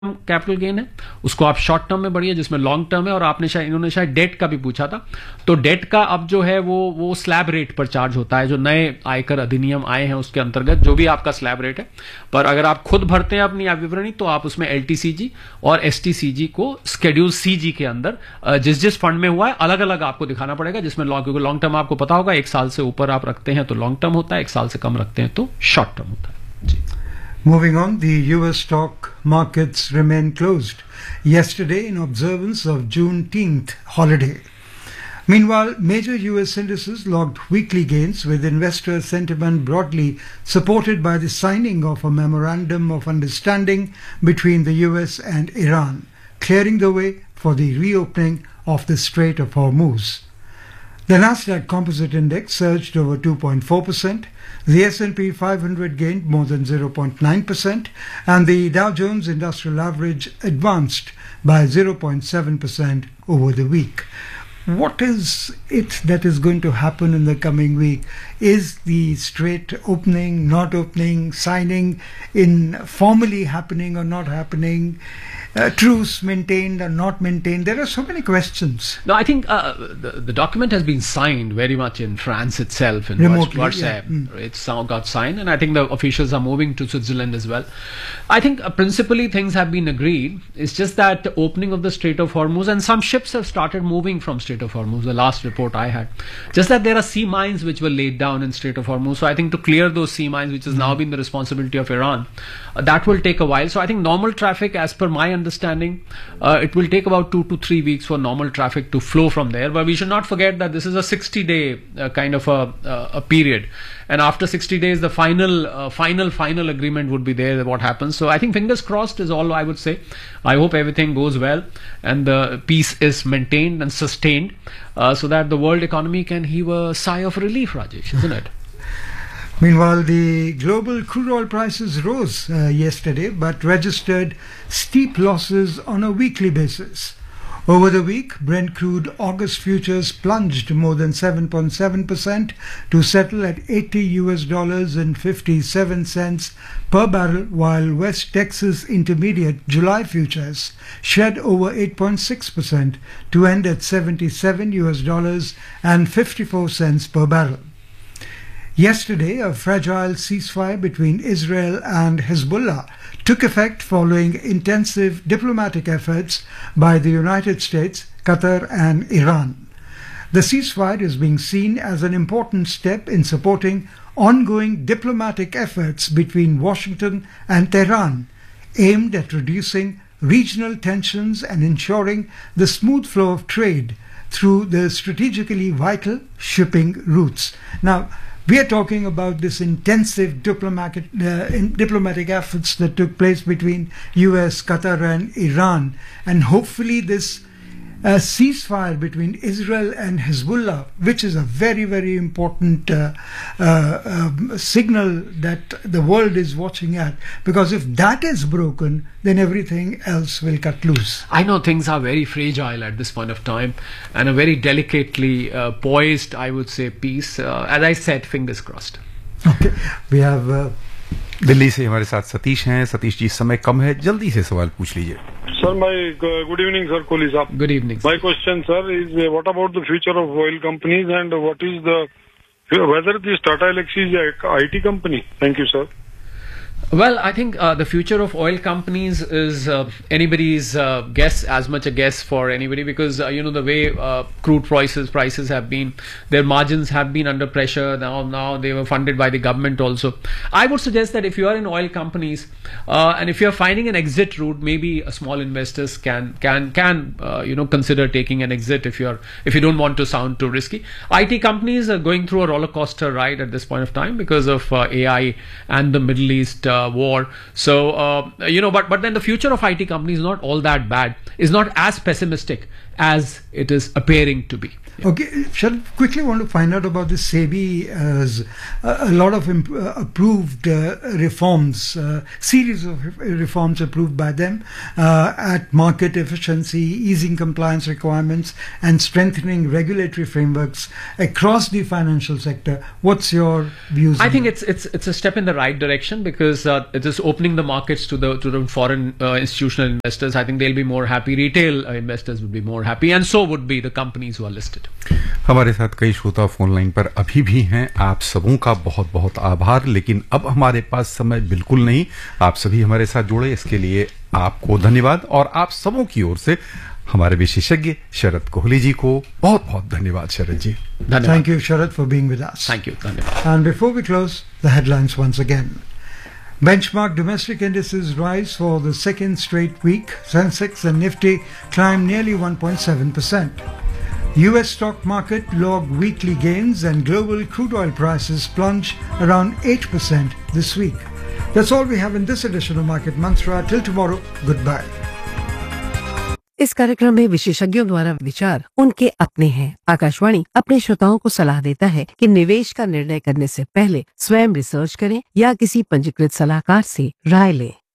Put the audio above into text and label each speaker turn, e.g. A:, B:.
A: Capital gain है, उसको आप शॉर्ट टर्म में बढ़िए जिसमें लॉन्ग टर्म है, और आपने शायद इन्होंने शायद डेट का भी पूछा था, तो डेट का अब जो है वो स्लैब रेट पर चार्ज होता है, जो नए आयकर अधिनियम आए हैं उसके अंतर्गत जो भी आपका स्लैब रेट है। पर अगर आप खुद भरते हैं अपनी विवरणी तो आप उसमें एलटीसीजी और एसटीसीजी को स्केड्यूल सीजी के अंदर जिस फंड में हुआ है अलग अलग आपको दिखाना पड़ेगा, जिसमें क्योंकि लॉन्ग टर्म आपको पता होगा 1 साल से ऊपर आप रखते हैं तो लॉन्ग टर्म होता है, 1 साल से कम रखते हैं तो शॉर्ट टर्म होता है जी।
B: Moving on, the US stock markets remain closed yesterday in observance of Juneteenth holiday. Meanwhile, major US indices logged weekly gains, with investor sentiment broadly supported by the signing of a memorandum of understanding between the US and Iran, clearing the way for the reopening of the Strait of Hormuz. The Nasdaq Composite Index surged over 2.4%, the S&P 500 gained more than 0.9%, and the Dow Jones Industrial Average advanced by 0.7% over the week. What is it that is going to happen in the coming week? Is the strait opening, not opening, signing in formally happening or not happening? Truce maintained or not maintained? There are so many questions.
A: No, I think the document has been signed very much in France itself, in
B: Remotely,
A: WhatsApp.
B: yeah.
A: It's now got signed, and I think the officials are moving to Switzerland as well. I think principally things have been agreed. It's just that the opening of the Strait of Hormuz, and some ships have started moving from Strait of Hormuz, the last report I had. Just that there are sea mines which were laid down in Strait of Hormuz. So I think to clear those sea mines, which has now been the responsibility of Iran, that will take a while. So I think normal traffic, as per my understanding, it will take about 2 to 3 weeks for normal traffic to flow from there. But we should not forget that this is a 60-day kind of a period, and after 60 days, the final agreement would be there. What happens? So I think fingers crossed is all I would say. I hope everything goes well and the peace is maintained and sustained, so that the world economy can heave a sigh of relief, Rajesh, isn't it?
B: Meanwhile, the global crude oil prices rose yesterday but registered steep losses on a weekly basis. Over the week, Brent crude August futures plunged more than 7.7% to settle at $80.57 per barrel, while West Texas Intermediate July futures shed over 8.6% to end at $77.54 per barrel. Yesterday, a fragile ceasefire between Israel and Hezbollah took effect following intensive diplomatic efforts by the United States, Qatar and Iran. The ceasefire is being seen as an important step in supporting ongoing diplomatic efforts between Washington and Tehran, aimed at reducing regional tensions and ensuring the smooth flow of trade through the strategically vital shipping routes. Now, we are talking about this intensive diplomatic efforts that took place between US, Qatar and Iran, and hopefully this ceasefire between Israel and Hezbollah, which is a very, very important signal that the world is watching at, because if that is broken, then everything else will cut loose.
A: I know things are very fragile at this point of time, and a very delicately poised, I would say, peace. As I said, fingers crossed.
B: Okay, we have
C: Delhi से हमारे साथ सतीश हैं। सतीश जी, समय कम है, जल्दी से सवाल पूछ लीजिए।
D: Sir, good evening, sir. Kohli sir.
A: Good evening.
D: My question, sir, is what about the future of oil companies, and what is whether this Tata Elxsi is a IT company? Thank you, sir.
A: Well, I think the future of oil companies is anybody's guess, as much a guess for anybody, because the way crude prices have been, their margins have been under pressure. Now they were funded by the government also. I would suggest that if you are in oil companies and if you are finding an exit route, maybe small investors can consider taking an exit if you don't want to sound too risky. IT companies are going through a roller coaster ride at this point of time because of AI and the Middle East war. So but then the future of IT companies is not all that bad, is not as pessimistic as it is appearing to be.
B: Okay, shall quickly want to find out about the SEBI. A lot of approved reforms, series of reforms approved by them at market efficiency, easing compliance requirements, and strengthening regulatory frameworks across the financial sector. What's your views?
A: I think it's a step in the right direction, because it is opening the markets to the foreign institutional investors. I think they'll be more happy. Retail investors would be more happy, and so would be the companies who are listed.
C: हमारे साथ कई श्रोता phone line पर अभी भी हैं। आप सबों का बहुत बहुत आभार, लेकिन अब हमारे पास समय बिल्कुल नहीं। आप सभी हमारे साथ जुड़े, इसके लिए आपको धन्यवाद, और आप सबों की ओर से हमारे विशेषज्ञ शरद कोहली जी को बहुत बहुत धन्यवाद। शरद जी,
A: धन्यवाद।
B: Thank you, Sharad, for being with us.
A: Thank you. धन्यवाद।
B: And before we close, the headlines once again. Benchmark domestic indices rise for the second straight week. Sensex and Nifty climb nearly 1.7%. US stock market logged weekly gains and global crude oil prices plunge around 8% this week. That's all we have in this edition of Market Mantra. Till tomorrow, goodbye.
E: इस कार्यक्रम में विशेषज्ञों द्वारा विचार उनके अपने हैं। आकाशवाणी अपने श्रोताओं को सलाह देता है कि निवेश का निर्णय करने से पहले स्वयं रिसर्च करें या किसी पंजीकृत सलाहकार से राय लें।